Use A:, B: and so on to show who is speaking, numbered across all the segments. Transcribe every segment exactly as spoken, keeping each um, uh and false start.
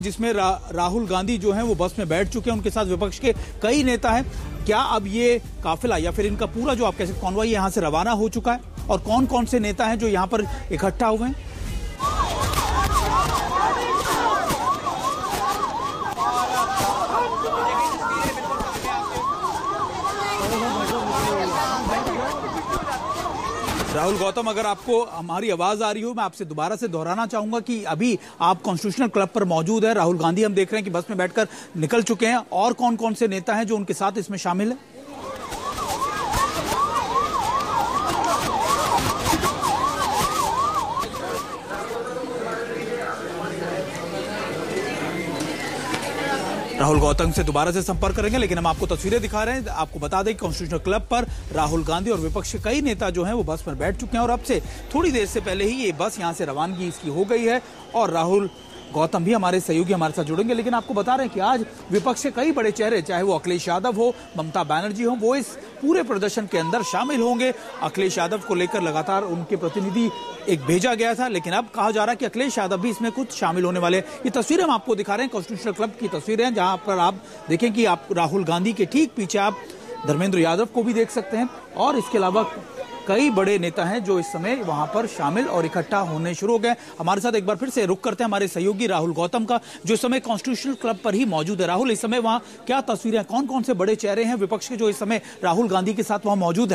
A: जिसमें रा, राहुल गांधी जो हैं वो बस में बैठ चुके हैं, उनके साथ विपक्ष के कई नेता हैं। क्या अब ये काफिला या फिर इनका पूरा जो आप कह सकते कॉन्वॉय यहां से रवाना हो चुका है और कौन कौन से नेता हैं जो यहां पर इकट्ठा हुए हैं? राहुल गौतम, अगर आपको हमारी आवाज आ रही हो, मैं आपसे दोबारा से दोहराना चाहूंगा कि अभी आप कॉन्स्टिट्यूशनल क्लब पर मौजूद है। राहुल गांधी हम देख रहे हैं कि बस में बैठकर निकल चुके हैं, और कौन कौन से नेता हैं जो उनके साथ इसमें शामिल है? राहुल गौतम से दोबारा से संपर्क करेंगे, लेकिन हम आपको तस्वीरें दिखा रहे हैं। आपको बता दें कि कॉन्स्टिट्यूशनल क्लब पर राहुल गांधी और विपक्ष के कई नेता जो हैं वो बस पर बैठ चुके हैं, और अब से थोड़ी देर से पहले ही ये बस यहां से रवानगी इसकी हो गई है। और राहुल गौतम भी हमारे सहयोगी हमारे साथ जुड़ेंगे, लेकिन आपको बता रहे हैं कि आज विपक्ष के कई बड़े चेहरे, चाहे वो अखिलेश यादव हो, ममता बनर्जी हो, वो इस पूरे प्रदर्शन के अंदर शामिल होंगे। अखिलेश यादव को लेकर लगातार उनके प्रतिनिधि एक भेजा गया था, लेकिन अब कहा जा रहा है कि अखिलेश यादव भी इसमें कुछ शामिल होने वाले। ये तस्वीरें हम आपको दिखा रहे हैं, कॉन्स्टिट्यूशनल क्लब की तस्वीरें हैं, जहां पर आप देखें कि आप राहुल गांधी के ठीक पीछे आप धर्मेंद्र यादव को भी देख सकते हैं, और इसके अलावा कई बड़े नेता हैं जो इस समय वहां पर शामिल और इकट्ठा होने शुरू हो गए। हमारे साथ एक बार फिर से रुक करते हैं हमारे सहयोगी राहुल गौतम का, जो इस समय कॉन्स्टिट्यूशनल क्लब पर ही मौजूद है। राहुल, इस समय वहां क्या तस्वीरें, कौन कौन से बड़े चेहरे हैं विपक्ष के जो इस समय राहुल गांधी के साथ वहां मौजूद है?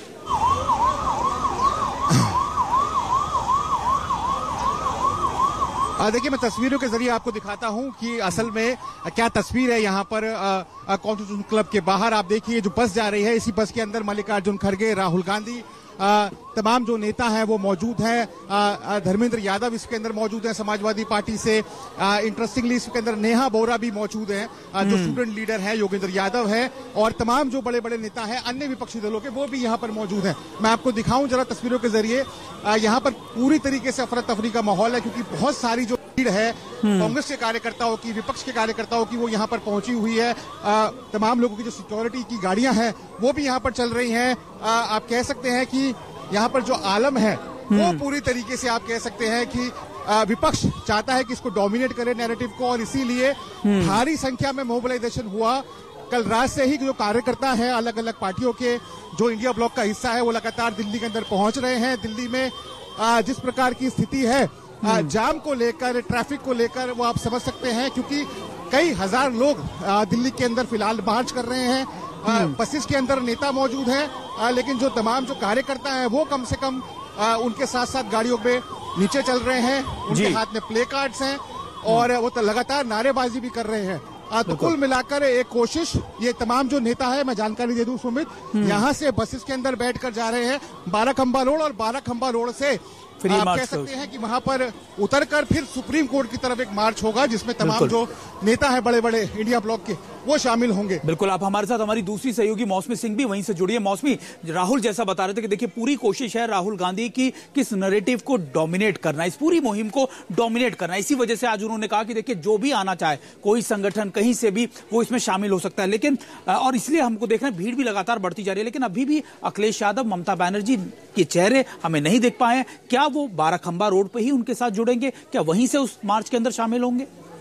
B: देखिए, मैं तस्वीरों के जरिए आपको दिखाता हूं कि असल में क्या तस्वीर है। यहाँ पर कॉन्स्टिट्यूशन क्लब के बाहर आप देखिए जो बस जा रही है, इसी बस के अंदर मल्लिकार्जुन खड़गे, राहुल गांधी, आ, तमाम जो नेता हैं वो मौजूद हैं। धर्मेंद्र यादव इसके अंदर मौजूद हैं समाजवादी पार्टी से। इंटरेस्टिंगली इसके अंदर नेहा बोरा भी मौजूद हैं, जो स्टूडेंट लीडर है, योगेंद्र यादव है, और तमाम जो बड़े बड़े नेता हैं अन्य विपक्षी दलों के, वो भी यहाँ पर मौजूद हैं। मैं आपको दिखाऊं जरा तस्वीरों के जरिए। यहाँ पर पूरी तरीके से अफरा तफरी का माहौल है, क्योंकि बहुत सारी जो भीड़ है कांग्रेस के कार्यकर्ताओं की, विपक्ष के कार्यकर्ताओं की, वो यहाँ पर पहुंची हुई है। आ, तमाम लोगों की जो सिक्योरिटी की गाड़ियां हैं वो भी यहाँ पर चल रही हैं। आ, आप कह सकते हैं कि यहाँ पर जो आलम है वो पूरी तरीके से आप कह सकते हैं कि विपक्ष चाहता है कि इसको डोमिनेट करे नैरेटिव को, और इसीलिए भारी संख्या में मोबिलाइजेशन हुआ। कल रात से ही जो कार्यकर्ता है अलग अलग पार्टियों के, जो इंडिया ब्लॉक का हिस्सा है, वो लगातार दिल्ली के अंदर पहुंच रहे हैं। दिल्ली में जिस प्रकार की स्थिति है जाम को लेकर, ट्रैफिक को लेकर, वो आप समझ सकते हैं, क्योंकि कई हजार लोग दिल्ली के अंदर फिलहाल मार्च कर रहे हैं। बसेस के अंदर नेता मौजूद हैं, लेकिन जो तमाम जो कार्यकर्ता हैं वो कम से कम आ, उनके साथ साथ गाड़ियों पे नीचे चल रहे हैं। उनके हाथ में प्ले कार्ड्स हैं और वो तो लगातार नारेबाजी भी कर रहे हैं। आ, तो कुल मिलाकर एक कोशिश, ये तमाम जो नेता है, मैं जानकारी दे दूं सुमित, यहाँ से बसेस के अंदर बैठकर जा रहे हैं बारह खंबा रोड, और बारह खंबा रोड से आप कह सकते हैं कि वहां पर उतरकर फिर सुप्रीम कोर्ट की तरफ एक मार्च होगा, जिसमें तमाम जो नेता है बड़े बड़े इंडिया ब्लॉक के, वो शामिल होंगे।
A: बिल्कुल, आप हमारे साथ हमारी दूसरी सहयोगी मौसमी सिंह भी वहीं से जुड़ी है। मौसमी, राहुल जैसा बता रहे थे कि देखिए पूरी कोशिश है राहुल गांधी की किस नैरेटिव को डोमिनेट करना, इस पूरी मुहिम को डोमिनेट करना। इसी वजह से आज उन्होंने कहा कि देखिए जो भी आना चाहे, कोई संगठन कहीं से भी, वो इसमें शामिल हो सकता है। लेकिन और इसलिए हमको देख रहे हैं भीड़ भी लगातार बढ़ती जा रही है, लेकिन अभी भी अखिलेश यादव, ममता बनर्जी के चेहरे हमें नहीं देख पाए हैं। क्या वो बारह खंबा रोड पे ही उनके साथ जुड़ेंगे? क्या वहीं से उस मार्च के अंदर शामिल होंगे?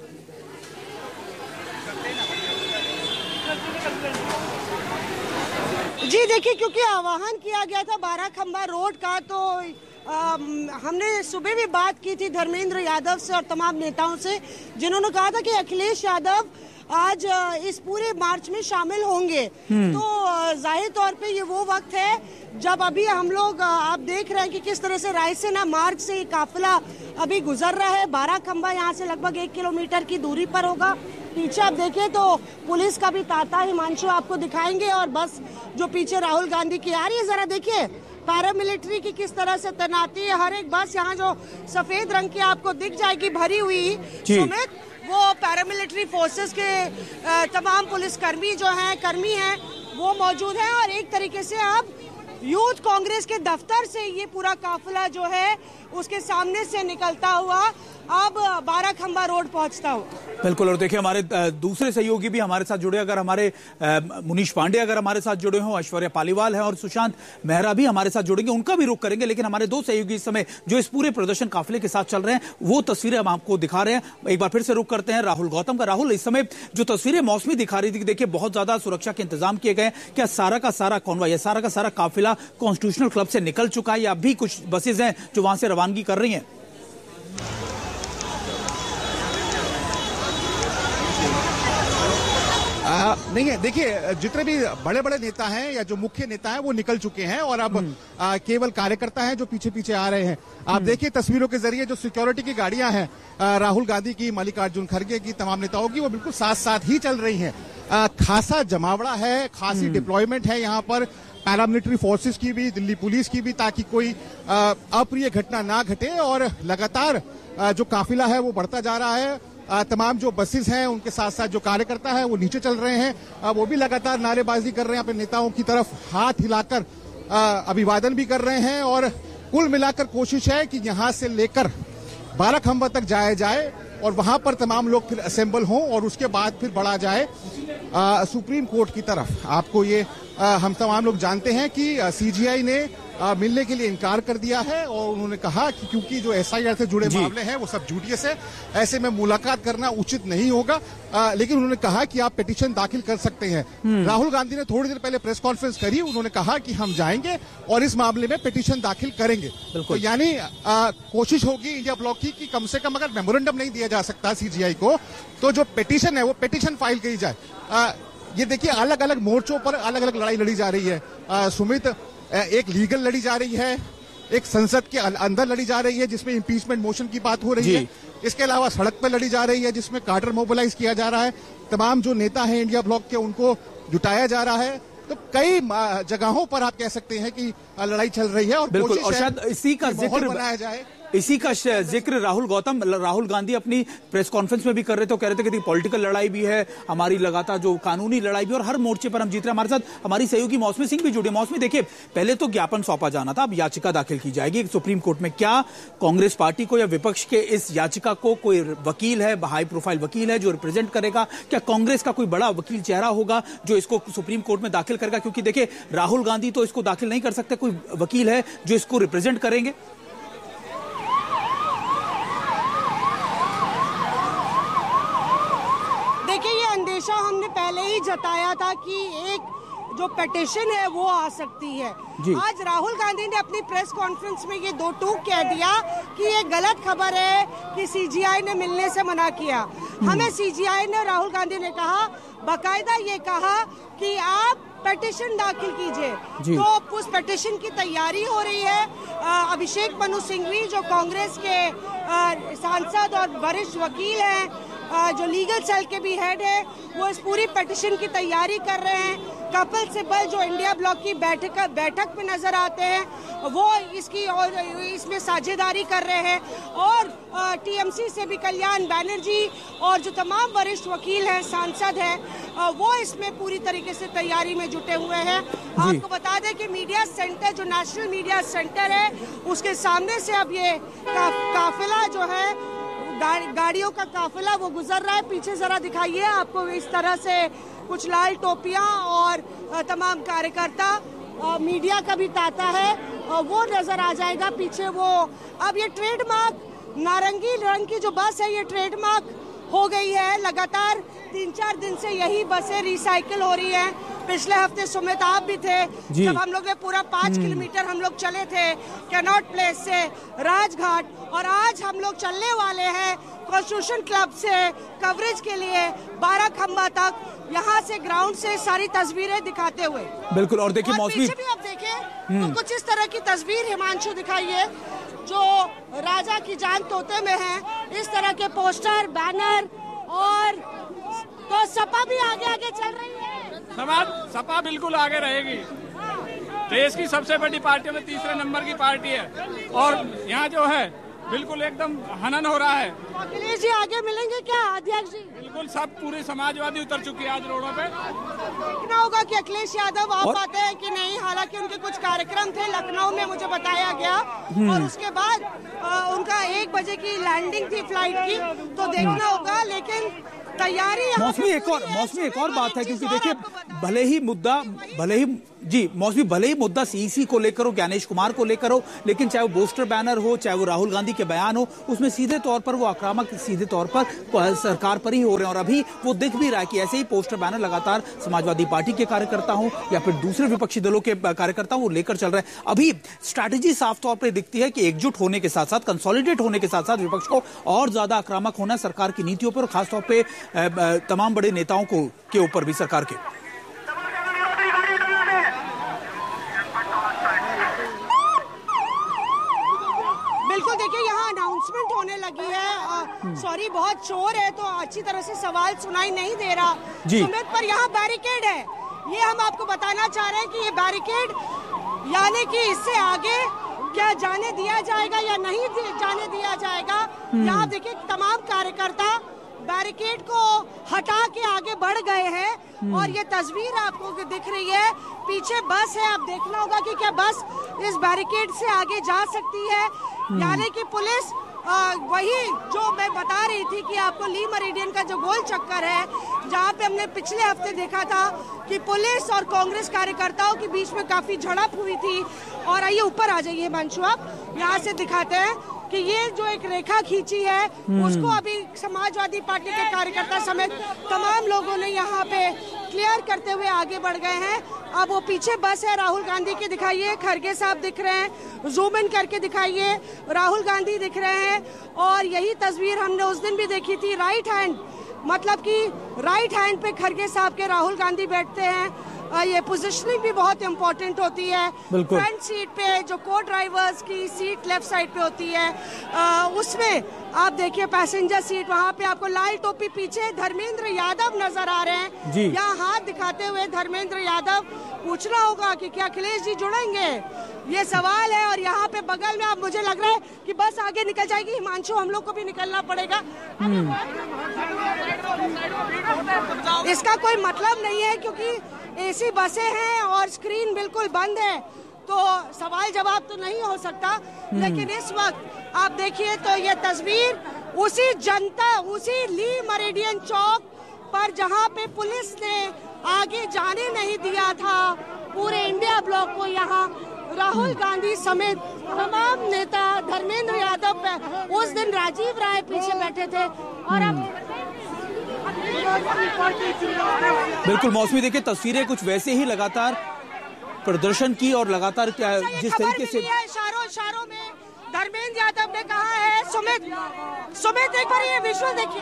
C: जी देखिए, क्योंकि आह्वान किया गया था बारह खंबा रोड का, तो आ, हमने सुबह भी बात की थी धर्मेंद्र यादव से और तमाम नेताओं से, जिन्होंने कहा था कि अखिलेश यादव आज इस पूरे मार्च में शामिल होंगे। तो जाहिर तौर पे ये वो वक्त है जब अभी हम लोग, आप देख रहे हैं कि किस तरह से रायसेना मार्ग से काफिला अभी गुजर रहा है। बारह खंबा यहाँ से लगभग एक किलोमीटर की दूरी पर होगा। पीछे आप देखें तो पुलिस का भी तांता हिमांशु आपको दिखाएंगे, और बस जो पीछे राहुल गांधी की आ रही है, जरा देखिए पैरामिलिट्री की किस तरह से तैनाती है। हर एक बस यहाँ जो सफेद रंग की आपको दिख जाएगी भरी हुई सुमित, वो पैरामिलिट्री फोर्सेस के तमाम पुलिसकर्मी जो हैं, कर्मी हैं, वो मौजूद हैं। और एक तरीके से अब यूथ कांग्रेस के दफ्तर से ये पूरा काफिला जो है उसके सामने से निकलता हुआ अब बारह खंबा रोड पहुंचता हूँ।
A: बिल्कुल। और देखिए हमारे दूसरे सहयोगी भी हमारे साथ जुड़े, अगर हमारे मुनीश पांडे अगर हमारे साथ जुड़े हों, ऐश्वर्या पालीवाल है और सुशांत मेहरा भी हमारे साथ जुड़ेंगे, उनका भी रुख करेंगे। लेकिन हमारे दो सहयोगी इस समय जो इस पूरे प्रदर्शन काफिले के साथ चल रहे हैं वो तस्वीरें हम आपको दिखा रहे हैं। एक बार फिर से रुख करते हैं राहुल गौतम का। राहुल, इस समय जो तस्वीरें मौसमी दिखा रही थी, देखिए बहुत ज्यादा सुरक्षा के इंतजाम किए गए। क्या सारा का सारा कॉन्वॉय या सारा का सारा काफिला कॉन्स्टिट्यूशनल क्लब से निकल चुका है या अभी कुछ बसेज हैं जो वहां से रवानगी कर रही हैं?
B: आ, नहीं है, देखिए जितने भी बड़े बड़े नेता हैं या जो मुख्य नेता हैं वो निकल चुके हैं और अब आ, केवल कार्यकर्ता हैं जो पीछे पीछे आ रहे हैं। आप देखिए तस्वीरों के जरिए जो सिक्योरिटी की गाड़ियां हैं राहुल गांधी की, मल्लिकार्जुन खड़गे की, तमाम नेताओं की, वो बिल्कुल साथ साथ ही चल रही हैं। आ, खासा जमावड़ा है, खासी डिप्लॉयमेंट है यहाँ पर, पैरामिलिट्री फोर्सेस की भी, दिल्ली पुलिस की भी, ताकि कोई अप्रिय घटना ना घटे। और लगातार आ, जो काफिला है वो बढ़ता जा रहा है। आ, तमाम जो बसेस हैं उनके साथ साथ जो कार्यकर्ता है वो नीचे चल रहे हैं, आ, वो भी लगातार नारेबाजी कर रहे हैं, अपने नेताओं की तरफ हाथ हिलाकर अभिवादन भी कर रहे हैं। और कुल मिलाकर कोशिश है कि यहां से लेकर बारह खंबा तक जाया जाए और वहां पर तमाम लोग फिर असेंबल हों और उसके बाद फिर बढ़ा जाए आ, सुप्रीम कोर्ट की तरफ। आपको ये आ, हम तमाम लोग जानते हैं कि सीजीआई ने आ, मिलने के लिए इनकार कर दिया है और उन्होंने कहा कि क्योंकि जो एसआईआर से जुड़े मामले हैं वो सब झूठियस है, ऐसे में मुलाकात करना उचित नहीं होगा। आ, लेकिन उन्होंने कहा कि आप पिटीशन दाखिल कर सकते हैं। राहुल गांधी ने थोड़ी देर पहले प्रेस कॉन्फ्रेंस करी, उन्होंने कहा कि हम जाएंगे और इस मामले में पिटीशन दाखिल करेंगे। तो यानी कोशिश होगी इंडिया ब्लॉक की कि कम से कम अगर मेमोरेंडम नहीं दिया जा सकता सीजीआई को, तो जो पिटीशन है वो पिटीशन फाइल की जाए। आ, ये देखिए अलग अलग मोर्चों पर अलग अलग लड़ाई लड़ी जा रही है। आ, सुमित, एक लीगल लड़ी जा रही है, एक संसद के अंदर लड़ी जा रही है जिसमें इंपीचमेंट मोशन की बात हो रही है। इसके अलावा सड़क पर लड़ी जा रही है जिसमें कार्टर मोबिलाइज किया जा रहा है, तमाम जो नेता हैं इंडिया ब्लॉक के उनको जुटाया जा रहा है। तो कई जगहों पर आप कह सकते हैं कि लड़ाई चल रही है और
A: बिल्कुल। और शायद इसी का जिक्र
B: बनाया जाए,
A: इसी का जिक्र राहुल गौतम राहुल गांधी अपनी प्रेस कॉन्फ्रेंस में भी कर रहे थे। कह रहे थे कि पॉलिटिकल लड़ाई भी है हमारी, लगातार जो कानूनी लड़ाई भी, और हर मोर्चे पर हम जीत रहे हैं। हमारे साथ हमारी सहयोगी मौसमी सिंह भी जुड़े। मौसमी, देखिए पहले तो ज्ञापन सौंपा जाना था, अब याचिका दाखिल की जाएगी सुप्रीम कोर्ट में। क्या कांग्रेस पार्टी को या विपक्ष के इस याचिका को कोई वकील है, हाई प्रोफाइल वकील है जो रिप्रेजेंट करेगा? क्या कांग्रेस का कोई बड़ा वकील चेहरा होगा जो इसको सुप्रीम कोर्ट में दाखिल करेगा? क्योंकि देखिए राहुल गांधी तो इसको दाखिल नहीं कर सकते, कोई वकील है जो इसको रिप्रेजेंट करेंगे?
C: देखिए ये अंदेशा हमने पहले ही जताया था कि एक जो पिटीशन है वो आ सकती है। आज राहुल गांधी ने अपनी प्रेस कॉन्फ्रेंस में ये दो टूक कह दिया कि ये गलत खबर है कि सीजीआई ने मिलने से मना किया। हमें सीजीआई ने, राहुल गांधी ने कहा, बाकायदा ये कहा कि आप पिटीशन दाखिल कीजिए। तो उस पिटीशन की तैयारी हो रही है। अभिषेक मनु सिंघवी जो कांग्रेस के सांसद और वरिष्ठ वकील हैं, जो लीगल सेल के भी हेड है, वो इस पूरी पिटीशन की तैयारी कर रहे हैं। कपिल सिब्बल जो इंडिया ब्लॉक की बैठक बैठक में नजर आते हैं, वो इसकी और इसमें साझेदारी कर रहे हैं। और टीएमसी से भी कल्याण बैनर्जी और जो तमाम वरिष्ठ वकील हैं, सांसद हैं, वो इसमें पूरी तरीके से तैयारी में जुटे हुए हैं। आपको बता दें कि मीडिया सेंटर, जो नेशनल मीडिया सेंटर है, उसके सामने से अब ये का, काफिला जो है, गाड़ी, गाड़ियों का काफिला वो गुजर रहा है। पीछे जरा दिखाइए, आपको इस तरह से कुछ लाल टोपियां और तमाम कार्यकर्ता, मीडिया का भी ताता है, वो नजर आ जाएगा पीछे। वो अब ये ट्रेडमार्क नारंगी रंग की जो बस है, ये ट्रेडमार्क हो गई है। लगातार तीन चार दिन से यही बसें रिसाइकिल हो रही हैं। पिछले हफ्ते सुमित आप भी थे जब हम लोग ने पूरा पांच किलोमीटर हम लोग चले थे कैनॉट प्लेस से राजघाट, और आज हम लोग चलने वाले हैं कॉन्स्टिट्यूशन क्लब से कवरेज के लिए बारह खंबा तक, यहाँ से ग्राउंड से सारी तस्वीरें दिखाते हुए।
A: बिल्कुल। और देखिए मौसमी,
C: भी आप देखें तो कुछ इस तरह की तस्वीर हिमांशु दिखाइए जो राजा की जान तोते में है। इस तरह के पोस्टर, बैनर, और तो सपा भी आगे आगे चल रही है।
D: सपा सपा बिल्कुल आगे रहेगी। देश की सबसे बड़ी पार्टियों में तीसरे नंबर की पार्टी है। और यहाँ जो है बिल्कुल एकदम हनन हो रहा है।
C: अखिलेश जी आगे मिलेंगे क्या अध्यक्ष जी?
D: बिल्कुल सब पूरी समाजवादी उतर चुकी है आज रोडों पे।
C: देखना होगा कि अखिलेश यादव आ पाते हैं कि नहीं। हालांकि उनके कुछ कार्यक्रम थे लखनऊ में, मुझे बताया गया, और उसके बाद आ, उनका एक बजे की लैंडिंग थी फ्लाइट की, तो देखना होगा। लेकिन तैयारी
A: मौसमी एक और मौसमी एक और बात है, क्योंकि देखिए भले ही मुद्दा भले ही जी मौसमी भले ही मुद्दा सीईसी को लेकर हो, ज्ञानेश कुमार को लेकर हो, लेकिन चाहे वो पोस्टर बैनर हो, चाहे वो राहुल गांधी के बयान हो, उसमें सीधे तौर पर वो आक्रामक सीधे तौर पर सरकार पर ही हो रहे हैं। और अभी वो दिख भी रहा है कि ऐसे ही पोस्टर बैनर लगातार समाजवादी पार्टी के कार्यकर्ता हो या फिर दूसरे विपक्षी दलों के कार्यकर्ता वो लेकर चल रहे हैं। अभी स्ट्रैटेजी साफ तौर पर दिखती है कि एकजुट होने के साथ साथ, कंसोलिडेट होने के साथ साथ विपक्ष को और ज्यादा आक्रामक होना सरकार की नीतियों पर, खासतौर पर तमाम बड़े नेताओं को के ऊपर भी सरकार के।
C: बिल्कुल, देखिए यहाँ अनाउंसमेंट होने लगी है। सॉरी, बहुत शोर है तो अच्छी तरह से सवाल सुनाई नहीं दे रहा सुमित, पर यहाँ बैरिकेड है। ये हम आपको बताना चाह रहे हैं कि ये बैरिकेड, यानी कि इससे आगे क्या जाने दिया जाएगा या नहीं जाने दिया जाएगा। यहाँ देखिए तमाम कार्यकर्ता बैरिकेड को हटा के आगे बढ़ गए हैं, और ये तस्वीर आपको दिख रही है, पीछे बस है। अब देखना होगा कि क्या बस इस बैरिकेड से आगे जा सकती है, यानी कि पुलिस आ, वही जो मैं बता रही थी कि आपको ली मेरिडियन का जो गोल चक्कर है, जहाँ पे हमने पिछले हफ्ते देखा था कि पुलिस और कांग्रेस कार्यकर्ताओं के बीच में काफी झड़प हुई थी। और आइए ऊपर आ जाइए मंशु, आप यहाँ से दिखाते हैं कि ये जो एक रेखा खींची है, उसको अभी समाजवादी पार्टी के कार्यकर्ता समेत तमाम लोगों ने यहाँ पे क्लियर करते हुए आगे बढ़ गए हैं। अब वो पीछे बस है राहुल गांधी की, दिखाइए, खड़गे साहब दिख रहे हैं, जूम इन करके दिखाइए, राहुल गांधी दिख रहे हैं। और यही तस्वीर हमने उस दिन भी देखी थी, राइट हैंड, मतलब कि राइट हैंड पे खड़गे साहब के राहुल गांधी बैठते हैं। ये पोजीशनिंग भी बहुत इंपॉर्टेंट होती है। फ्रंट सीट पे जो को ड्राइवर्स की सीट लेफ्ट साइड पे होती है, आ, उसमें आप देखिए पैसेंजर सीट, वहाँ पे आपको लाल टोपी, पीछे धर्मेंद्र यादव नजर आ रहे हैं। यहाँ हाथ दिखाते हुए धर्मेंद्र यादव। पूछना होगा कि क्या अखिलेश जी जुड़ेंगे, ये सवाल है। और यहाँ पे बगल में आप, मुझे लग रहा है कि बस आगे निकल जाएगी। हिमांशु, हम लोग को भी निकलना पड़ेगा। इसका कोई मतलब नहीं है क्योंकि एसी बसें हैं और स्क्रीन बिल्कुल बंद है, तो सवाल जवाब तो नहीं हो सकता। लेकिन इस वक्त आप देखिए तो ये तस्वीर उसी जनता, उसी ली मेरिडियन चौक पर जहां पे पुलिस ने आगे जाने नहीं दिया था पूरे इंडिया ब्लॉक को, यहाँ राहुल गांधी समेत तमाम नेता, धर्मेंद्र यादव, उस दिन राजीव राय पीछे बैठे थे। और अब
A: बिल्कुल मौसमी, देखिए तस्वीरें कुछ वैसे ही लगातार प्रदर्शन की और लगातार क्या जिस तरीके से
C: इशारों इशारों में धर्मेंद्र यादव ने कहा है। सुमित सुमित एक बार ये विजुअल देखिए,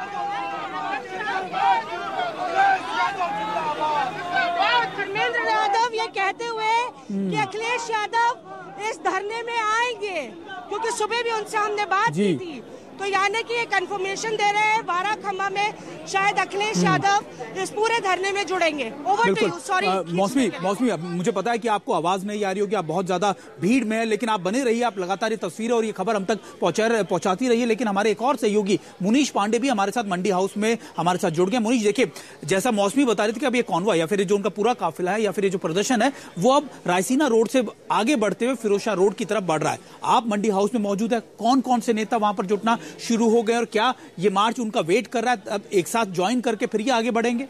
C: धर्मेंद्र यादव ये कहते हुए कि अखिलेश यादव इस धरने में आएंगे, क्योंकि सुबह भी उनसे हमने बात की थी, तो यानी कि ये कंफर्मेशन दे रहे हैं बारह खम्बा में शायद अखिलेश यादव इस पूरे धरने में जुड़ेंगे। Over to you. सॉरी
A: मौसमी, मौसमी मुझे पता है कि आपको आवाज नहीं आ रही होगी, आप बहुत ज्यादा भीड़ में है, लेकिन आप बने रहिए, आप लगातार ये तस्वीरें और ये खबर हम तक पहुंचा पहुंचाती रहिए। लेकिन हमारे एक और सहयोगी मुनीश पांडे भी हमारे साथ मंडी हाउस में हमारे साथ जुड़ गए। मुनीश, देखिए जैसा मौसमी बता रही थी कि अब ये कॉन्वॉय या फिर जो उनका पूरा काफिला है या फिर ये जो प्रदर्शन है वो अब रायसीना रोड से आगे बढ़ते हुए फिरोजशाह रोड की तरफ बढ़ रहा है। आप मंडी हाउस में मौजूद है, कौन कौन से नेता वहां पर जुटना शुरू हो गए और क्या ये मार्च उनका वेट कर रहा है, अब एक साथ ज्वाइन करके फिर ये आगे बढ़ेंगे?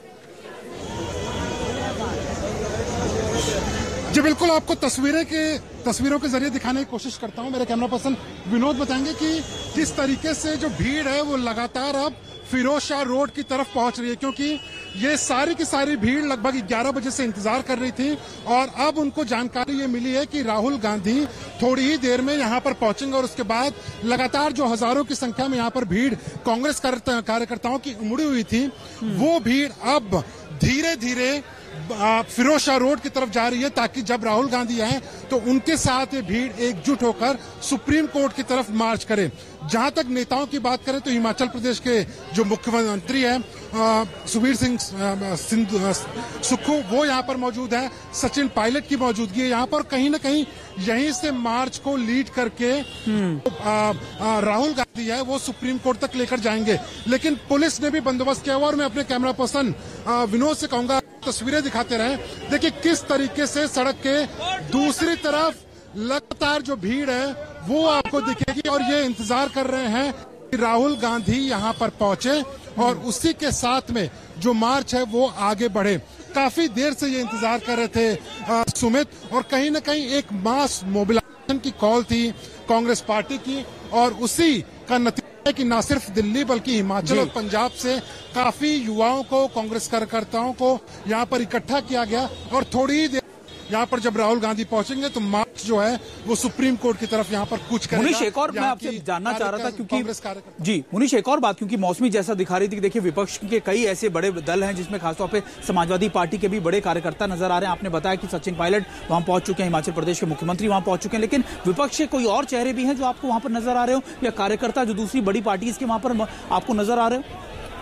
E: जी बिल्कुल, आपको तस्वीरें के तस्वीरों के जरिए दिखाने की कोशिश करता हूं। मेरे कैमरा पर्सन विनोद बताएंगे कि किस तरीके से जो भीड़ है वो लगातार अब फिरोजशाह रोड की तरफ पहुंच रही है, क्योंकि ये सारी की सारी भीड़ लगभग ग्यारह बजे से इंतजार कर रही थी और अब उनको जानकारी ये मिली है कि राहुल गांधी थोड़ी ही देर में यहाँ पर पहुंचेंगे और उसके बाद लगातार जो हजारों की संख्या में यहाँ पर भीड़ कांग्रेस कार्यकर्ताओं की उमड़ी हुई थी, वो भीड़ अब धीरे धीरे फिरोजशाह रोड की तरफ जा रही है, ताकि जब राहुल गांधी आए तो उनके साथ ये भीड़ एकजुट होकर सुप्रीम कोर्ट की तरफ मार्च करे। जहां तक नेताओं की बात करें तो हिमाचल प्रदेश के जो मुख्यमंत्री हैं सुखबीर सिंह सुक्खू वो यहाँ पर मौजूद है। सचिन पायलट की मौजूदगी है यहाँ पर। कहीं ना कहीं यहीं से मार्च को लीड करके आ, आ, राहुल गांधी है वो सुप्रीम कोर्ट तक लेकर जाएंगे। लेकिन पुलिस ने भी बंदोबस्त किया हुआ और मैं अपने कैमरा पर्सन विनोद से कहूंगा तस्वीरें दिखाते रहे। देखिए किस तरीके से सड़क के दूसरी तरफ लगातार जो भीड़ है वो आपको दिखेगी और ये इंतजार कर रहे हैं कि राहुल गांधी यहाँ पर पहुंचे और उसी के साथ में जो मार्च है वो आगे बढ़े। काफी देर से ये इंतजार कर रहे थे आ, सुमित, और कहीं ना कहीं एक मास मोबिलाइजेशन की कॉल थी कांग्रेस पार्टी की और उसी का नतीजा है कि न सिर्फ दिल्ली बल्कि हिमाचल और पंजाब से काफी युवाओं को, कांग्रेस कार्यकर्ताओं को यहाँ पर इकट्ठा किया गया। और थोड़ी ही देर यहाँ पर जब राहुल गांधी पहुंचेंगे तो मार्च जो है वो सुप्रीम कोर्ट की तरफ यहाँ पर कुछ करेगा।
A: मुनीश, एक और मैं आपसे जानना चाह रहा था क्योंकि जी मुनीश एक और बात, क्योंकि मौसमी जैसा दिखा रही थी कि देखिए विपक्ष के कई ऐसे बड़े दल हैं जिसमें खासतौर पे समाजवादी पार्टी के भी बड़े कार्यकर्ता नजर आ रहे हैं। आपने बताया कि सचिन पायलट वहां पहुंच चुके हैं, हिमाचल प्रदेश के मुख्यमंत्री वहां पहुंच चुके हैं, लेकिन विपक्ष के कोई और चेहरे भी हैं जो आपको वहां पर नजर आ रहे हो या कार्यकर्ता जो दूसरी बड़ी पार्टी के वहां पर आपको नजर आ रहे हो?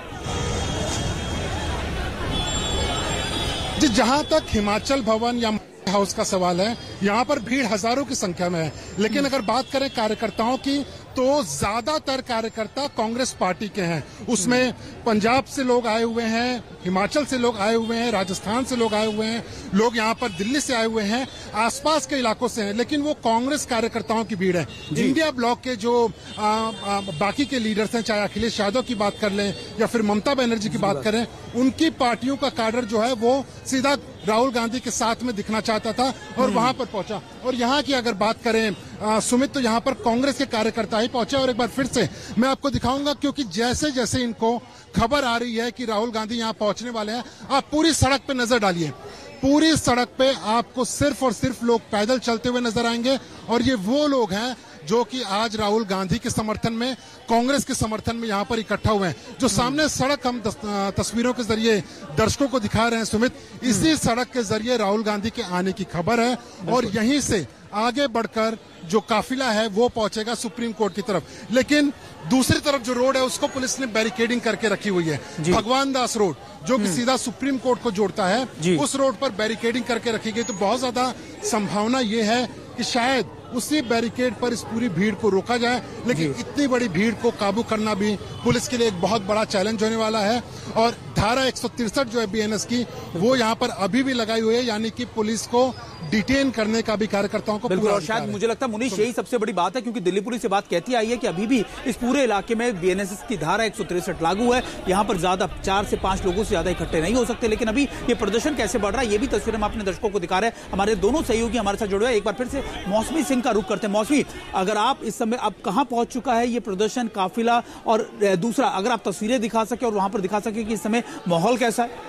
E: जी जहां तक हिमाचल भवन या हाउस का सवाल है, यहाँ पर भीड़ हजारों की संख्या में है। लेकिन अगर बात करें कार्यकर्ताओं की तो ज्यादातर कार्यकर्ता कांग्रेस पार्टी के हैं। उसमें पंजाब से लोग आए हुए हैं, हिमाचल से लोग आए हुए हैं, राजस्थान से लोग आए हुए हैं, लोग यहाँ पर दिल्ली से आए हुए हैं, आसपास के इलाकों से हैं। लेकिन वो कांग्रेस कार्यकर्ताओं की भीड़ है। इंडिया ब्लॉक के जो आ, आ, बाकी के लीडर्स हैं, चाहे अखिलेश यादव की बात कर लें या फिर ममता बनर्जी की बात करें, उनकी पार्टियों का काडर जो है वो सीधा राहुल गांधी के साथ में दिखना चाहता था और वहां पर पहुंचा। और यहाँ की अगर बात करें आ, सुमित, तो यहाँ पर कांग्रेस के कार्यकर्ता ही पहुंचे। और एक बार फिर से मैं आपको दिखाऊंगा, क्योंकि जैसे जैसे इनको खबर आ रही है कि राहुल गांधी यहाँ पहुंचने वाले हैं, आप पूरी सड़क पे नजर डालिए। पूरी सड़क पे आपको सिर्फ और सिर्फ लोग पैदल चलते हुए नजर आएंगे और ये वो लोग हैं जो कि आज राहुल गांधी के समर्थन में, कांग्रेस के समर्थन में यहाँ पर इकट्ठा हुए हैं। जो सामने सड़क हम तस्वीरों के जरिए दर्शकों को दिखा रहे हैं सुमित, इसी सड़क के जरिए राहुल गांधी के आने की खबर है और यहीं से आगे बढ़कर जो काफिला है वो पहुंचेगा सुप्रीम कोर्ट की तरफ। लेकिन दूसरी तरफ जो रोड है उसको पुलिस ने बैरिकेडिंग करके रखी हुई है। भगवान दास रोड जो कि सीधा सुप्रीम कोर्ट को जोड़ता है, उस रोड पर बैरिकेडिंग करके रखी गई। तो बहुत ज्यादा संभावना ये है कि शायद उसी बैरिकेड पर इस पूरी भीड़ को रोका जाए। लेकिन इतनी बड़ी भीड़ को काबू करना भी पुलिस के लिए एक बहुत बड़ा चैलेंज होने वाला है। और धारा एक सौ तिरसठ जो है बीएनएस की, वो यहाँ पर अभी भी लगाई हुई है, यानी कि पुलिस को डिटेन करने का भी कार्यकर्ताओं को पूरा।
A: और शायद मुझे लगता है मुनीश यही सबसे बड़ी बात है, क्योंकि दिल्ली पुलिस से बात कहती आई है कि अभी भी इस पूरे इलाके में बीएनएस की धारा एक सौ तिरसठ लागू है। यहाँ पर ज्यादा चार से पांच लोगों से ज्यादा इकट्ठे नहीं हो सकते। लेकिन अभी ये प्रदर्शन कैसे बढ़ रहा है ये भी तस्वीर हम अपने दर्शकों को दिखा रहे हैं। हमारे दोनों सहयोगी हमारे साथ जुड़े हुए। एक बार फिर से मौसमी सिंह का रुख करते हैं। मौसमी, अगर आप इस समय अब कहां पहुंच चुका है ये प्रदर्शन, काफिला, और दूसरा अगर आप तस्वीरें दिखा सके और वहां पर दिखा सके कि इस समय माहौल कैसा है?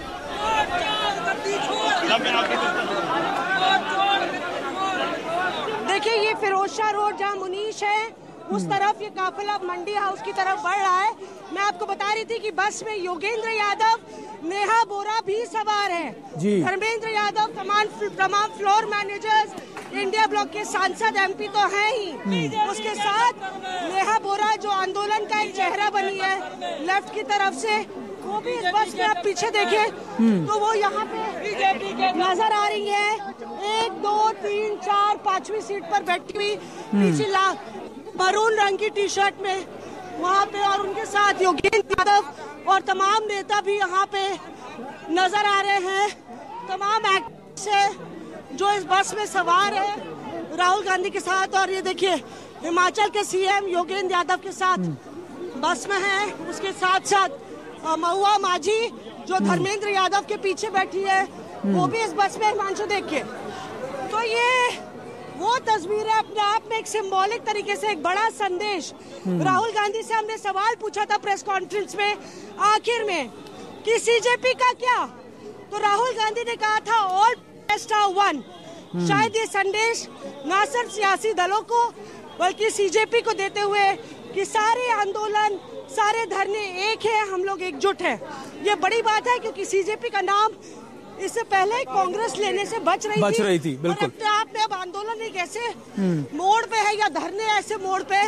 C: देखिए ये फिरोजशाह रोड जहां मुनीश है उस तरफ ये काफिला मंडी हाउस की तरफ बढ़ रहा है। मैं आपको बता रही थी कि बस में योगेंद्र यादव, नेहा बोरा भी सवार है, धर्मेंद्र यादव, तमाम तमाम फ्लोर मैनेजर्स, इंडिया ब्लॉक के सांसद, एमपी तो हैं ही, उसके साथ नेहा बोरा जो आंदोलन का एक चेहरा बनी है लेफ्ट की तरफ से, वो भी इस बस में आप पीछे देखें तो वो यहाँ पे नजर आ रही है। एक दो तीन चार पांचवी सीट पर बैठी हुई, पीछे ला मरून रंग की टी शर्ट में वहाँ पे, और उनके साथ योगेंद्र यादव और तमाम नेता भी यहाँ पे नजर आ रहे हैं। तमाम एक्टर्स है जो इस बस में सवार है राहुल गांधी के साथ। और ये देखिए हिमाचल के सीएम योगेंद्र यादव के साथ बस में है, उसके साथ साथ महुआ माझी जो धर्मेंद्र यादव के पीछे बैठी है वो भी इस बस में। हिमांशु देखिए, तो ये वो तस्वीर है अपने आप में एक सिंबॉलिक तरीके से एक बड़ा संदेश। राहुल गांधी से हमने सवाल पूछा था प्रेस कॉन्फ्रेंस में आखिर में कि सीजेपी का क्या, तो राहुल गांधी ने कहा था ऑल प्रोटेस्ट आर वन। शायद ये संदेश न सिर्फ सियासी दलों को बल्कि सीजेपी को देते हुए कि सारे आंदोलन, सारे धरने एक है, हम लोग एकजुट हैं। ये बड़ी बात है क्योंकि सीजेपी का नाम इससे पहले कांग्रेस लेने से बच रही
A: बच
C: थी,
A: रही थी बिल्कुल।
C: अपने आप में अब आंदोलन एक ऐसे मोड़ पे है या धरने ऐसे मोड़ पे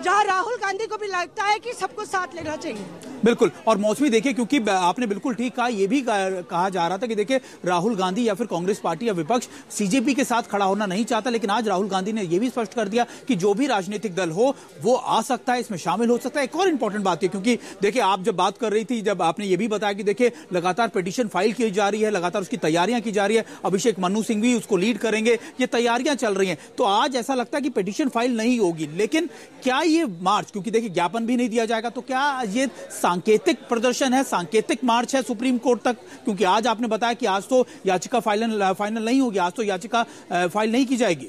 C: जहां राहुल गांधी को भी लगता है कि सबको साथ लेना चाहिए।
A: बिल्कुल, और मौसमी देखिए, क्योंकि आपने बिल्कुल ठीक कहा, यह भी कहा जा रहा था कि देखिए राहुल गांधी या फिर कांग्रेस पार्टी या विपक्ष सीजेपी के साथ खड़ा होना नहीं चाहता, लेकिन आज राहुल गांधी ने यह भी स्पष्ट कर दिया कि जो भी राजनीतिक दल हो वो आ सकता है, इसमें शामिल हो सकता है। एक और इंपॉर्टेंट बात है, क्योंकि देखिए आप जब बात कर रही थी, जब आपने ये भी बताया कि देखिए लगातार पिटीशन फाइल की जा रही है, लगातार उसकी तैयारियां की जा रही है, अभिषेक मनु सिंह भी उसको लीड करेंगे, ये तैयारियां चल रही हैं, तो आज ऐसा लगता है कि पिटीशन फाइल नहीं होगी। लेकिन क्या ये मार्च, क्योंकि देखिए ज्ञापन भी नहीं दिया जाएगा, तो क्या ये सांकेतिक प्रदर्शन है, सांकेतिक मार्च है सुप्रीम कोर्ट तक? क्योंकि आज आपने बताया कि आज तो याचिका फाइनल फाइनल नहीं होगी, आज तो याचिका फाइल नहीं की जाएगी।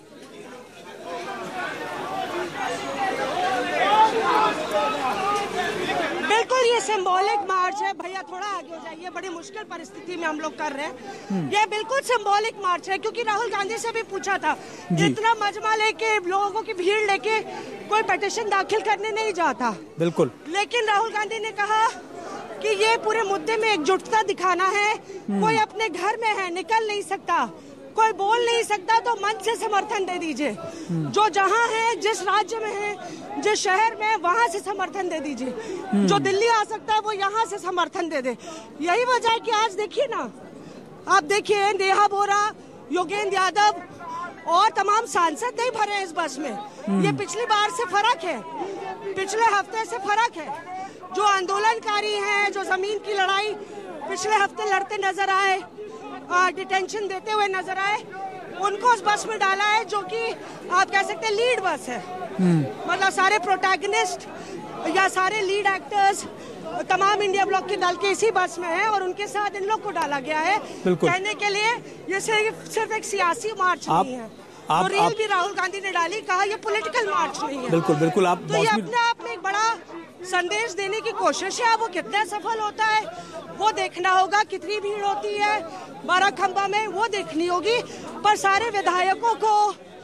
C: बिल्कुल ये सिंबॉलिक मार्च है। भैया थोड़ा आगे हो जाइए, बड़ी मुश्किल परिस्थिति में हम लोग कर रहे हैं। ये बिल्कुल सिंबॉलिक मार्च है, क्योंकि राहुल गांधी से भी पूछा था, इतना मजमा लेके, लोगों की भीड़ लेके कोई पिटीशन दाखिल करने नहीं जाता।
A: बिल्कुल,
C: लेकिन राहुल गांधी ने कहा कि ये पूरे मुद्दे में एकजुटता दिखाना है। कोई अपने घर में है, निकल नहीं सकता, कोई बोल नहीं सकता, तो मन से समर्थन दे दीजिए। जो जहां है, जिस राज्य में है, जिस शहर में, वहां से समर्थन दे दीजिए। जो दिल्ली आ सकता है वो यहां से समर्थन दे दे। यही वजह है कि आज देखिए ना, आप देखिए नेहा बोरा, योगेंद्र यादव और तमाम सांसद नहीं भरे इस बस में। ये पिछली बार से फर्क है, पिछले हफ्ते से फर्क है। जो आंदोलनकारी हैं, जो जमीन की लड़ाई पिछले हफ्ते लड़ते नजर आए, डिटेंशन देते हुए नजर आए, उनको उस बस में डाला है, जो कि आप कह सकते हैं लीड बस है। मतलब सारे प्रोटैगनिस्ट या सारे लीड एक्टर्स तमाम इंडिया ब्लॉक के दल के इसी बस में है, और उनके साथ इन लोग को डाला गया है कहने के लिए ये सिर्फ सिर्फ एक सियासी मार्च नहीं है। आप, तो रेल आप, भी राहुल गांधी ने डाली, कहा ये पॉलिटिकल मार्च नहीं है।
A: बिल्कुल बिल्कुल, आप
C: तो ये अपने आप में एक बड़ा संदेश देने की कोशिश है। वो कितना सफल होता है वो देखना होगा, कितनी भीड़ होती है बाराखंबा में वो देखनी होगी। पर सारे विधायकों को,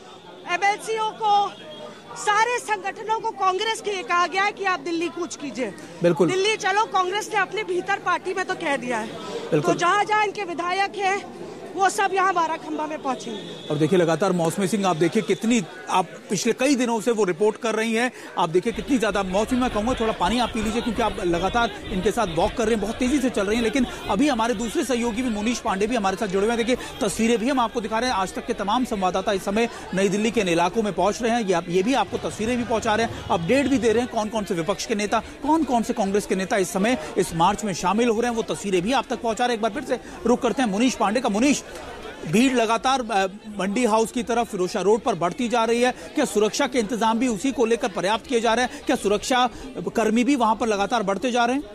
C: एमएलसीओ को, सारे संगठनों को, कांग्रेस के ये कहा गया है कि आप दिल्ली कूच कीजिए,
A: बिल्कुल
C: दिल्ली चलो। कांग्रेस ने अपने भीतर पार्टी में तो कह दिया है, तो जहाँ जहाँ इनके विधायक हैं वो सब यहाँ बाराखंबा में पहुंचेंगे।
A: और देखिए लगातार मौसमी सिंह, आप देखिए कितनी, आप पिछले कई दिनों से वो रिपोर्ट कर रही हैं, आप देखिए कितनी ज्यादा। मौसमी, मैं कहूंगा थोड़ा पानी आप पी लीजिए, क्योंकि आप लगातार इनके साथ वॉक कर रहे हैं, बहुत तेजी से चल रही हैं। लेकिन अभी हमारे दूसरे सहयोगी भी मुनीश पांडे भी हमारे साथ जुड़े हुए हैं। देखिए तस्वीरें भी हम आपको दिखा रहे हैं। आज तक के तमाम संवाददाता इस समय नई दिल्ली के इन इलाकों में पहुंच रहे हैं, ये, ये भी आपको तस्वीरें भी पहुंचा रहे हैं, अपडेट भी दे रहे हैं, कौन कौन से विपक्ष के नेता, कौन कौन से कांग्रेस के नेता इस समय इस मार्च में शामिल हो रहे हैं, वो तस्वीरें भी आप तक पहुंचा रहे हैं। एक बार फिर से रुख करते हैं मुनीश पांडे का। मुनीश, भीड़ लगातार मंडी हाउस की तरफ फिरोजशाह रोड पर बढ़ती जा रही है, क्या सुरक्षा के इंतजाम भी उसी को लेकर पर्याप्त किए जा रहे हैं? क्या सुरक्षा कर्मी भी वहां पर लगातार बढ़ते जा रहे हैं?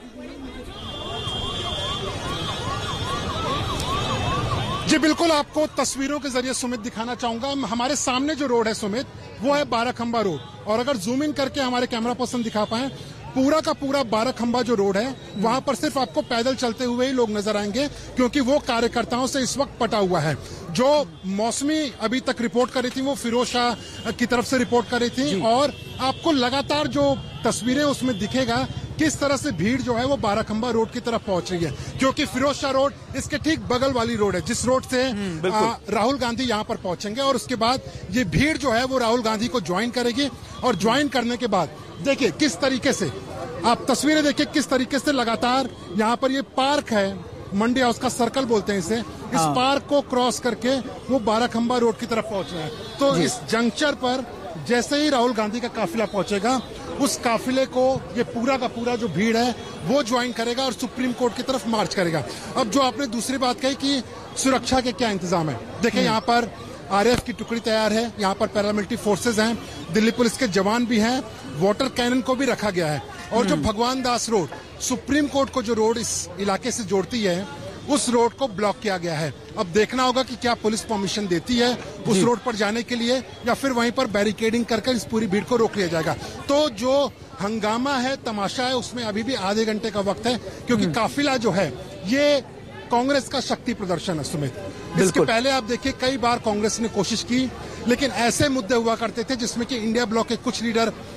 E: जी बिल्कुल, आपको तस्वीरों के जरिए सुमित दिखाना चाहूंगा। हमारे सामने जो रोड है सुमित, वो है बाराखंबा रोड, और अगर जूम इन करके हमारे कैमरा पर्सन दिखा पाए, पूरा का पूरा बाराखंबा जो रोड है वहां पर सिर्फ आपको पैदल चलते हुए ही लोग नजर आएंगे, क्योंकि वो कार्यकर्ताओं से इस वक्त पटा हुआ है। जो मौसमी अभी तक रिपोर्ट कर रही थी वो फिरोजशाह की तरफ से रिपोर्ट कर रही थी, और आपको लगातार जो तस्वीरें उसमें दिखेगा किस तरह से भीड़ जो है वो बाराखंबा रोड की तरफ पहुंच रही है, क्योंकि फिरोजशाह रोड इसके ठीक बगल वाली रोड है, जिस रोड से आ, राहुल गांधी यहां पर पहुंचेंगे। और उसके बाद ये भीड़ जो है वो राहुल गांधी को ज्वाइन करेगी, और ज्वाइन करने के बाद देखिए किस तरीके से, आप तस्वीरें देखिए किस तरीके से लगातार यहाँ पर ये पार्क है, मंडी हाउस का सर्कल बोलते हैं इसे, इस हाँ। पार्क को क्रॉस करके वो बाराखंबा रोड की तरफ पहुंच रहे हैं। तो इस जंक्चर पर जैसे ही राहुल गांधी का काफिला पहुंचेगा, उस काफिले को ये पूरा का पूरा जो भीड़ है वो ज्वाइन करेगा और सुप्रीम कोर्ट की तरफ मार्च करेगा। अब जो आपने दूसरी बात कही कि सुरक्षा के क्या इंतजाम है, देखिए यहाँ पर आरएएफ की टुकड़ी तैयार है, यहाँ पर पैरामिलिट्री फोर्सेज हैं, दिल्ली पुलिस के जवान भी हैं, वाटर कैनन को भी रखा गया है। और जो भगवान दास रोड, सुप्रीम कोर्ट को जो रोड इस इलाके से जोड़ती है, उस रोड को ब्लॉक किया गया है। अब देखना होगा कि क्या पुलिस परमिशन देती है उस रोड पर जाने के लिए, या फिर वहीं पर बैरिकेडिंग करके इस पूरी भीड़ को रोक लिया जाएगा। तो जो हंगामा है, तमाशा है, उसमें अभी भी आधे घंटे का वक्त है, क्योंकि काफिला जो है ये कांग्रेस का शक्ति प्रदर्शन है सुमित। इसके पहले आप देखिए कई बार कांग्रेस ने कोशिश की, लेकिन ऐसे मुद्दे हुआ करते थे जिसमें कि इंडिया ब्लॉक के कुछ लीडर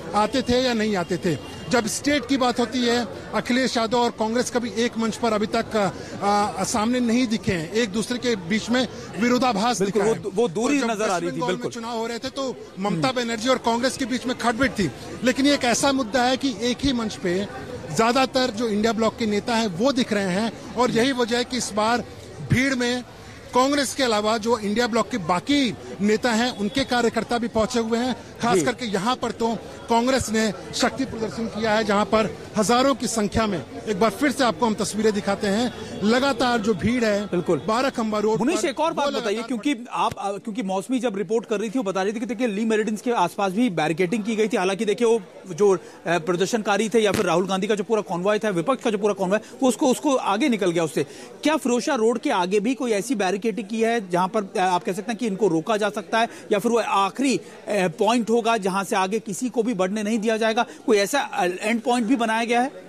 E: आते थे या नहीं आते थे। जब स्टेट की बात होती है, अखिलेश यादव और कांग्रेस कभी एक मंच पर अभी तक आ, आ, सामने नहीं दिखे हैं, एक दूसरे के बीच में विरोधाभास दिखा है।
A: वो, वो दूरी नजर आ रही थी। बिल्कुल,
E: चुनाव हो रहे थे तो ममता बनर्जी और कांग्रेस के बीच में खटपट थी, लेकिन ये एक ऐसा मुद्दा है कि एक ही मंच पे ज्यादातर जो इंडिया ब्लॉक के नेता हैं वो दिख रहे हैं, और यही वजह है कि इस बार भीड़ में कांग्रेस के अलावा जो इंडिया ब्लॉक के बाकी नेता हैं उनके कार्यकर्ता भी पहुंचे हुए हैं। खास करके यहां पर तो कांग्रेस ने शक्ति प्रदर्शन किया है, जहां पर हजारों की संख्या में, एक बार फिर से आपको हम तस्वीरें दिखाते हैं, लगातार जो भीड़ है बिल्कुल बारह खंबा रोड।
A: मुनीश, एक और बात बताइए, क्योंकि आप क्योंकि मौसमी जब रिपोर्ट कर रही थी वो बता रही थी कि देखिए ली मेरिडियंस के आसपास भी बैरिकेडिंग की गई थी। हालांकि देखिए वो जो प्रदर्शनकारी थे या फिर राहुल गांधी का जो पूरा कॉन्वॉय था, विपक्ष का जो पूरा कॉन्वॉय, वो उसको उसको आगे निकल गया उससे। क्या फिरोजशाह रोड के आगे भी कोई ऐसी बैरिकेडिंग की है जहां पर आप कह सकते हैं कि इनको रोका जा सकता है, या फिर वो आखिरी पॉइंट होगा जहां से आगे किसी को भी बढ़ने नहीं दिया जाएगा? कोई ऐसा एंड पॉइंट भी बनाया गया है?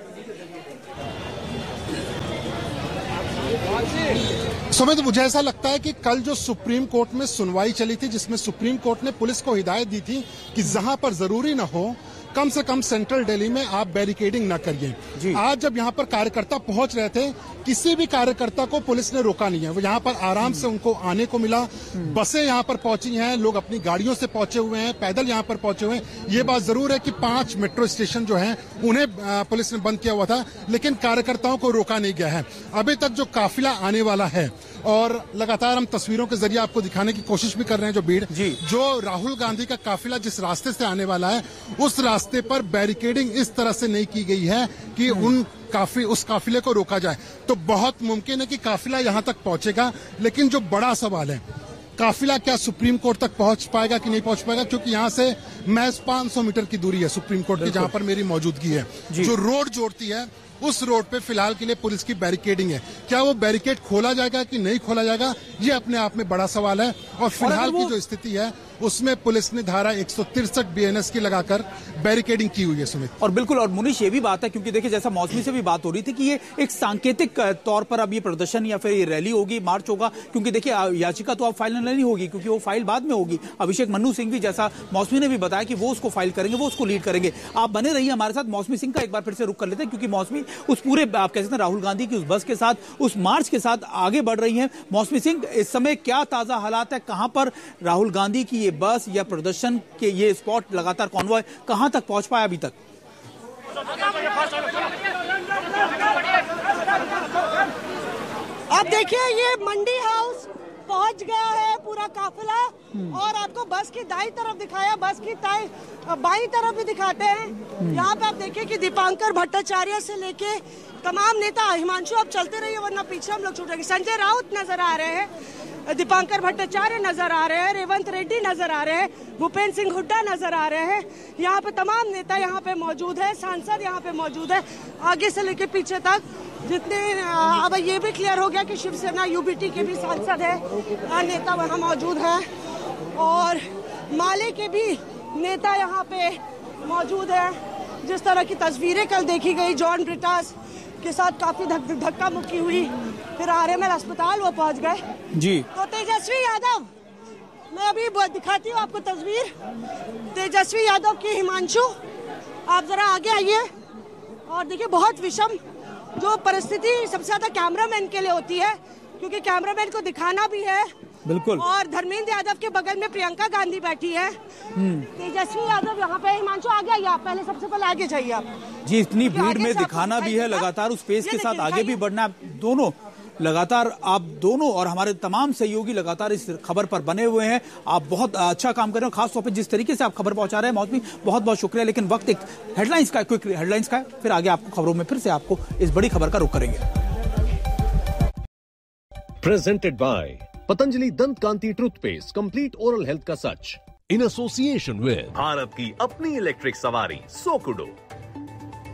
E: सुमित, मुझे ऐसा लगता है कि कल जो सुप्रीम कोर्ट में सुनवाई चली थी, जिसमें सुप्रीम कोर्ट ने पुलिस को हिदायत दी थी कि जहां पर जरूरी ना हो कम से कम सेंट्रल दिल्ली में आप बैरिकेडिंग ना करिए। आज जब यहाँ पर कार्यकर्ता पहुंच रहे थे, किसी भी कार्यकर्ता को पुलिस ने रोका नहीं है। वो यहाँ पर आराम से उनको आने को मिला। बसें यहाँ पर पहुंची हैं, लोग अपनी गाड़ियों से पहुंचे हुए हैं, पैदल यहाँ पर पहुंचे हुए हैं। ये बात जरूर है कि पांच मेट्रो स्टेशन जो हैं उन्हें पुलिस ने बंद किया हुआ था, लेकिन कार्यकर्ताओं को रोका नहीं गया है। अभी तक जो काफिला आने वाला है, और लगातार हम तस्वीरों के जरिए आपको दिखाने की कोशिश भी कर रहे हैं, जो भीड़, जो राहुल गांधी का काफिला जिस रास्ते से आने वाला है, उस रास्ते पर बैरिकेडिंग इस तरह से नहीं की गई है कि उन काफी उस काफिले को रोका जाए। तो बहुत मुमकिन है कि काफिला यहां तक पहुंचेगा, लेकिन जो बड़ा सवाल है, काफिला क्या सुप्रीम कोर्ट तक पहुंच पाएगा कि नहीं पहुंच पाएगा, क्योंकि यहां से महज पांच सौ मीटर की दूरी है सुप्रीम कोर्ट की, जहां पर मेरी मौजूदगी है। जो रोड जोड़ती है, उस रोड पे फिलहाल के लिए पुलिस की बैरिकेडिंग है। क्या वो बैरिकेड खोला जाएगा कि नहीं खोला जाएगा, ये अपने आप में बड़ा सवाल है। और फिलहाल की जो स्थिति है उसमें पुलिस ने धारा एक सौ तिरसठ बीएनएस की लगाकर बैरिकेडिंग की हुई है। सुमित,
A: और बिल्कुल, और मुनीश, ये भी बात है क्योंकि देखिए जैसा मौसमी से भी बात हो रही थी कि ये एक सांकेतिक तौर पर अब ये प्रदर्शन या फिर ये रैली होगी, मार्च होगा, क्योंकि देखिए याचिका तो अब फाइनल नहीं होगी, क्योंकि वो फाइल बाद में होगी। अभिषेक मनु सिंह भी, जैसा मौसमी ने भी बताया कि वो उसको फाइल करेंगे, वो उसको लीड करेंगे। आप बने रहिए हमारे साथ। मौसमी सिंह का एक बार फिर से रुख कर लेते हैं, क्योंकि मौसमी उस पूरे आप कह सकते हैं राहुल गांधी की उस बस के साथ, उस मार्च के साथ आगे बढ़ रही है। मौसमी सिंह, इस समय क्या ताजा हालात है? कहां पर राहुल गांधी की ये बस या प्रदर्शन के ये स्पॉट, लगातार कॉन्वॉय कहां तक पहुंच पाया अभी तक?
C: अब देखिए ये मंडी हाउस पहुंच गया है पूरा काफिला, और आपको बस की दाईं तरफ दिखाया, बस की बाईं तरफ भी दिखाते हैं। यहाँ पे आप देखिए कि दीपांकर भट्टाचार्य से लेके तमाम नेता, हिमांशु आप चलते रहिए वरना पीछे हम लोग छूटेंगे, संजय राउत नजर आ रहे हैं, दीपांकर भट्टाचार्य नजर आ रहे हैं, रेवंत रेड्डी नजर आ रहे हैं, भूपेंद्र सिंह हुड्डा नजर आ रहे हैं। यहाँ पे तमाम नेता यहाँ पे मौजूद है, सांसद यहाँ पे मौजूद है, आगे से लेके पीछे तक जितने। अब ये भी क्लियर हो गया कि शिवसेना यूबीटी के भी सांसद है, नेता वहाँ मौजूद है, और माले के भी नेता यहाँ पे मौजूद है। जिस तरह की तस्वीरें कल देखी गई, जॉन ब्रिटास के साथ काफी धक्का मुक्की हुई, फिर आरएमएल अस्पताल वो पहुंच गए
A: जी।
C: तो तेजस्वी यादव, मैं अभी दिखाती हूँ आपको तस्वीर तेजस्वी यादव की। हिमांशु आप जरा आगे आइए और देखिए, बहुत विषम जो परिस्थिति सबसे ज्यादा कैमरामैन के लिए होती है, क्योंकि कैमरामैन को दिखाना भी है।
A: बिल्कुल।
C: और धर्मेंद्र यादव के बगल में प्रियंका गांधी बैठी है, तेजस्वी यादव यहाँ पे। हिमांशु आगे आइए, आप पहले सबसे पहले आगे जाइए आप
A: जी। इतनी भीड़ में दिखाना भी है, लगातार उस पेस के साथ आगे भी बढ़ना, दोनों लगातार आप दोनों और हमारे तमाम सहयोगी लगातार इस खबर पर बने हुए हैं। आप बहुत अच्छा काम कर रहे हो, खासतौर पर जिस तरीके से आप खबर पहुंचा रहे हैं मौसमी, बहुत बहुत शुक्रिया। लेकिन वक्त एक हेडलाइंस का, क्विक हेडलाइंस का, फिर आगे आपको खबरों में फिर से आपको इस बड़ी खबर का रुख करेंगे।
F: प्रेजेंटेड बाय पतंजलि दंत कांति टूथपेस्ट, कंप्लीट ओरल हेल्थ का सच, इन एसोसिएशन विद भारत की अपनी इलेक्ट्रिक सवारी सोकुडो।